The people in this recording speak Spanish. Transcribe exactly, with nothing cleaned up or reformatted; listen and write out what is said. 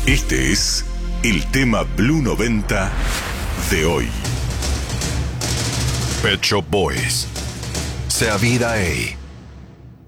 Este es el tema Blue noventa de hoy. Pet Shop Boys. Sea vida, ey.